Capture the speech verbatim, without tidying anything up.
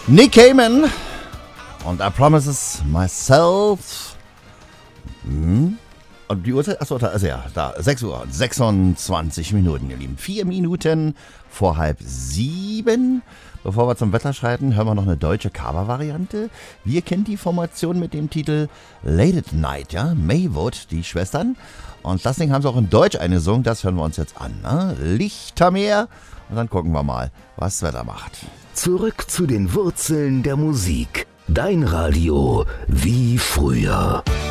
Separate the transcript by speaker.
Speaker 1: Nick Cayman und I Promises Myself. Hm. Und die Uhrzeit, achso, also ja, da, sechs Uhr und sechsundzwanzig Minuten, ihr Lieben. Vier Minuten vor halb sieben. Bevor wir zum Wetter schreiten, hören wir noch eine deutsche Cover-Variante. Wir kennen die Formation mit dem Titel Late at Night, ja, Maywood, die Schwestern. Und das Ding haben sie auch in Deutsch eingesungen, das hören wir uns jetzt an, ne? Lichtermeer. Und dann gucken wir mal, was das Wetter macht.
Speaker 2: Zurück zu den Wurzeln der Musik. Dein Radio wie früher.